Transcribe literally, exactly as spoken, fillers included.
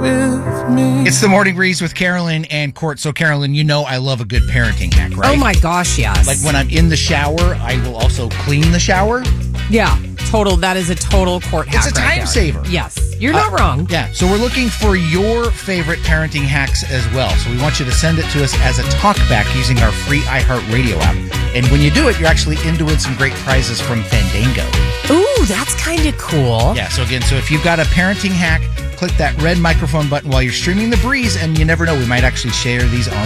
with me. It's the Morning Breeze with Carolyn and Court. So, Carolyn, you know I love a good parenting hack, right? Oh, my gosh, yes. Like when I'm in the shower, I will also clean the shower. Yeah, total. That is a total Court hack. It's a right time there. saver. Yes, you're not Uh, wrong. Yeah, so we're looking for your favorite parenting hacks as well. So we want you to send it to us as a talkback using our free iHeartRadio app. And when you do it, you're actually in to win some great prizes from Fandango. Ooh, that's kind of cool. Yeah, so again, so if you've got a parenting hack, click that red microphone button while you're streaming the Breeze, and you never know, we might actually share these on